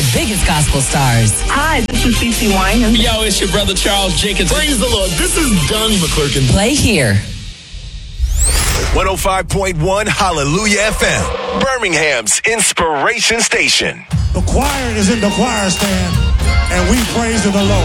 biggest gospel stars. Hi, this is CeCe Winans. Yo, it's your brother Charles Jenkins. Praise the Lord. This is Donnie McClurkin. Play here. 105.1 Hallelujah FM, Birmingham's inspiration station. The choir is in the choir stand, and we praise the Lord.